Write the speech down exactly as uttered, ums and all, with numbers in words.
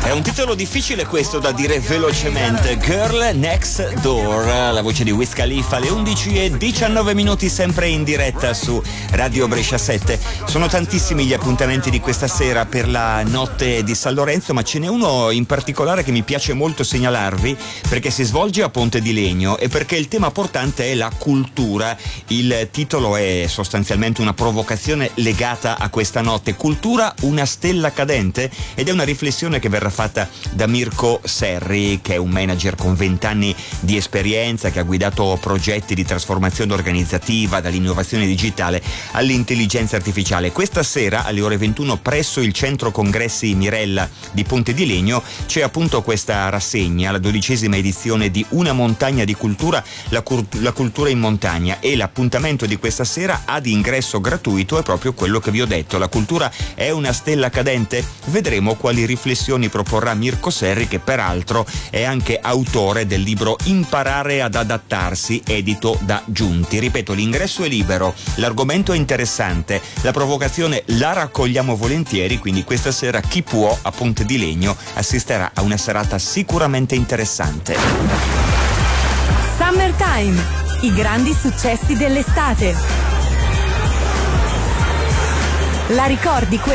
È un titolo difficile questo da dire velocemente. Girl Next Door, la voce di Wiz Khalifa, alle undici e diciannove minuti, sempre in diretta su Radio Brescia sette. Sono tantissimi gli appuntamenti di questa sera per la notte di San Lorenzo, ma ce n'è uno in particolare che mi piace molto segnalarvi perché si svolge a Ponte di Legno e perché il tema portante è la cultura. Il titolo è sostanzialmente una provocazione legata a questa notte. Cultura, una stella cadente? Ed è una riflessione che verrà fatta da Mirko Serri, che è un manager con vent'anni di esperienza, che ha guidato progetti di trasformazione organizzativa, dall'innovazione digitale all'intelligenza artificiale. Questa sera alle ore ventuno presso il centro congressi Mirella di Ponte di Legno c'è appunto questa rassegna, la dodicesima edizione di Una montagna di cultura, la, cur- la cultura in montagna, e l'appuntamento di questa sera ad ingresso gratuito è proprio quello che vi ho detto. La cultura è una stella cadente? Vedremo quali riflessioni proporrà Mirko Serri, che peraltro è anche autore del libro Imparare ad adattarsi, edito da Giunti. Ripeto, l'ingresso è libero, l'argomento è interessante, la provocazione la raccogliamo volentieri, quindi questa sera chi può a Ponte di Legno assisterà a una serata sicuramente interessante. Summertime, i grandi successi dell'estate. La ricordi questa?